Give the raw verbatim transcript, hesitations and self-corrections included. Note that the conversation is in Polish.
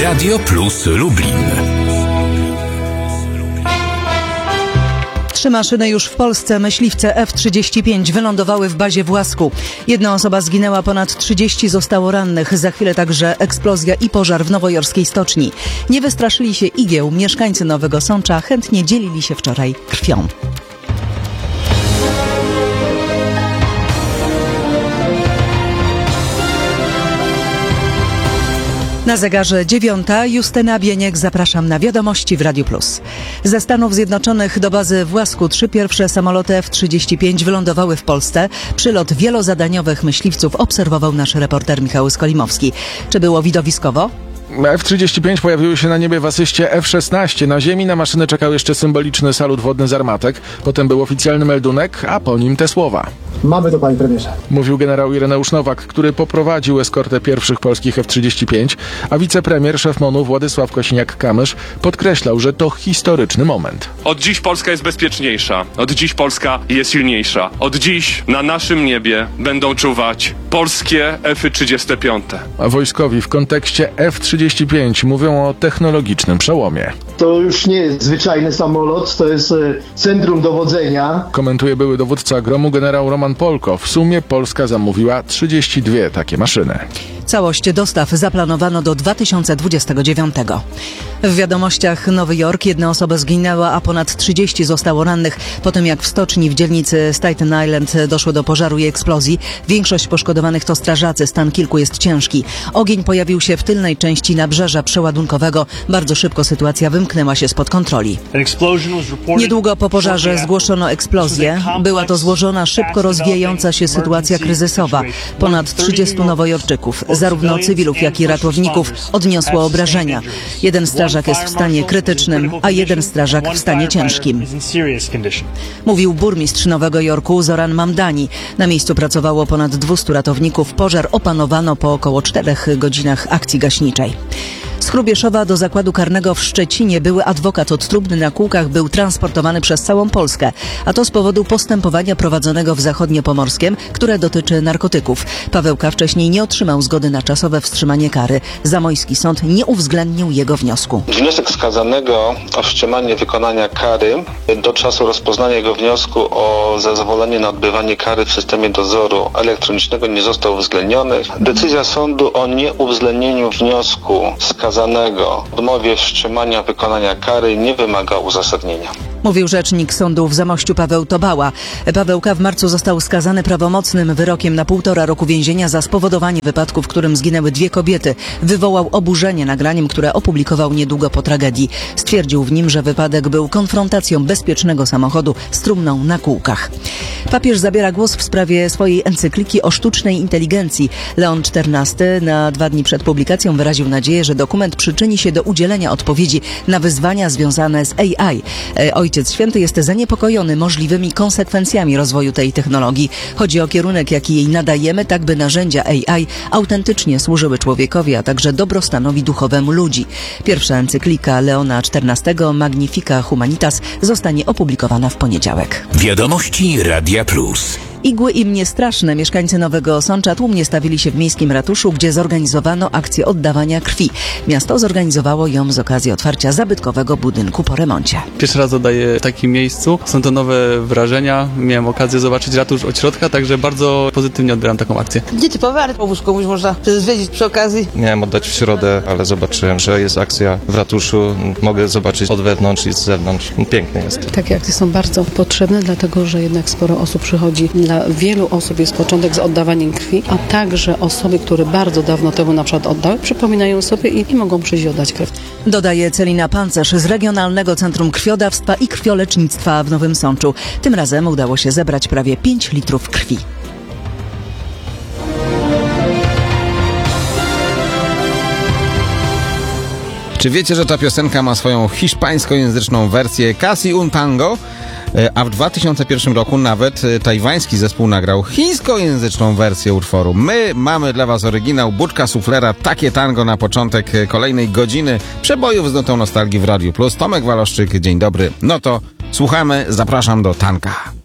Radio Plus Lublin. Trzy maszyny już w Polsce. Myśliwce F trzydzieści pięć wylądowały w bazie w Łasku. Jedna osoba zginęła, ponad trzydzieści zostało rannych. Za chwilę także eksplozja i pożar w nowojorskiej stoczni. Nie wystraszyli się igieł. Mieszkańcy Nowego Sącza chętnie dzielili się wczoraj krwią. Na zegarze dziewiąta. Justyna Bieniek, zapraszam na wiadomości w Radiu Plus. Ze Stanów Zjednoczonych do bazy w Łasku trzy pierwsze samoloty F trzydzieści pięć wylądowały w Polsce. Przylot wielozadaniowych myśliwców obserwował nasz reporter Michał Skolimowski. Czy było widowiskowo? F trzydzieści pięć pojawiły się na niebie w asyście F szesnaście. Na ziemi na maszynę czekał jeszcze symboliczny salut wodny z armatek. Potem był oficjalny meldunek, a po nim te słowa. Mamy to, panie premierze. Mówił generał Ireneusz Nowak, który poprowadził eskortę pierwszych polskich F trzydzieści pięć, a wicepremier, szef MON-u Władysław Kosiniak-Kamysz podkreślał, że to historyczny moment. Od dziś Polska jest bezpieczniejsza. Od dziś Polska jest silniejsza. Od dziś na naszym niebie będą czuwać polskie F trzydzieści pięć. A wojskowi w kontekście F trzydzieści pięć mówią o technologicznym przełomie. To już nie jest zwyczajny samolot, to jest centrum dowodzenia. Komentuje były dowódca gromu generał Roman Polko. W sumie Polska zamówiła trzydzieści dwie takie maszyny. Całość dostaw zaplanowano do dwa tysiące dwudziestego dziewiątego. W wiadomościach Nowy Jork jedna osoba zginęła, a ponad trzydzieści zostało rannych po tym, jak w stoczni w dzielnicy Staten Island doszło do pożaru i eksplozji. Większość poszkodowanych to strażacy, stan kilku jest ciężki. Ogień pojawił się w tylnej części nabrzeża przeładunkowego. Bardzo szybko sytuacja wymknęła się spod kontroli. Niedługo po pożarze zgłoszono eksplozję. Była to złożona, szybko rozwijająca się sytuacja kryzysowa. Ponad trzydziestu nowojorczyków, zarówno cywilów, jak i ratowników, odniosło obrażenia. Jeden strażak jest w stanie krytycznym, a jeden strażak w stanie ciężkim. Mówił burmistrz Nowego Jorku Zoran Mamdani. Na miejscu pracowało ponad dwustu ratowników. Pożar opanowano po około czterech godzinach akcji gaśniczej. Z Hrubieszowa do zakładu karnego w Szczecinie były adwokat od Trubny na kółkach był transportowany przez całą Polskę, a to z powodu postępowania prowadzonego w Zachodniopomorskiem, które dotyczy narkotyków. Paweł K. wcześniej nie otrzymał zgody na czasowe wstrzymanie kary. Zamojski sąd nie uwzględnił jego wniosku. Wniosek skazanego o wstrzymanie wykonania kary do czasu rozpoznania jego wniosku o zezwolenie na odbywanie kary w systemie dozoru elektronicznego nie został uwzględniony. Decyzja sądu o nieuwzględnieniu wniosku skazanego w odmowie wstrzymania wykonania kary nie wymaga uzasadnienia. Mówił rzecznik sądu w Zamościu Paweł Tobała. Paweł K. w marcu został skazany prawomocnym wyrokiem na półtora roku więzienia za spowodowanie wypadku, w którym zginęły dwie kobiety. Wywołał oburzenie nagraniem, które opublikował niedługo po tragedii. Stwierdził w nim, że wypadek był konfrontacją bezpiecznego samochodu z trumną na kółkach. Papież zabiera głos w sprawie swojej encykliki o sztucznej inteligencji. Leon czternasty na dwa dni przed publikacją wyraził nadzieję, że dokument przyczyni się do udzielenia odpowiedzi na wyzwania związane z A I. Ojciec Święty jest zaniepokojony możliwymi konsekwencjami rozwoju tej technologii. Chodzi o kierunek, jaki jej nadajemy, tak by narzędzia A I autentycznie służyły człowiekowi, a także dobrostanowi duchowemu ludzi. Pierwsza encyklika Leona czternastego Magnifica Humanitas zostanie opublikowana w poniedziałek. Wiadomości Radia Plus. Igły im niestraszne. Mieszkańcy Nowego Sącza tłumnie stawili się w miejskim ratuszu, gdzie zorganizowano akcję oddawania krwi. Miasto zorganizowało ją z okazji otwarcia zabytkowego budynku po remoncie. Pierwszy raz oddaję w takim miejscu. Są to nowe wrażenia. Miałem okazję zobaczyć ratusz od środka, także bardzo pozytywnie odbieram taką akcję. Nietypowe, ale pomóż komuś można zwiedzić przy okazji. Miałem oddać w środę, ale zobaczyłem, że jest akcja w ratuszu. Mogę zobaczyć od wewnątrz i z zewnątrz. Pięknie jest. Takie akcje są bardzo potrzebne, dlatego że jednak sporo osób przychodzi. Dla wielu osób jest początek z oddawaniem krwi, a także osoby, które bardzo dawno temu na przykład oddały, przypominają sobie i, i mogą przyjść i oddać krew. Dodaje Celina Pancerz z Regionalnego Centrum Krwiodawstwa i Krwiolecznictwa w Nowym Sączu. Tym razem udało się zebrać prawie pięć litrów krwi. Czy wiecie, że ta piosenka ma swoją hiszpańskojęzyczną wersję Casi un Tango? A w dwa tysiące pierwszym roku nawet tajwański zespół nagrał chińskojęzyczną wersję utworu. My mamy dla was oryginał Buczka Suflera, takie tango na początek kolejnej godziny przebojów z notą nostalgii w Radiu Plus. Tomek Waloszczyk, dzień dobry. No to słuchamy, zapraszam do tanka.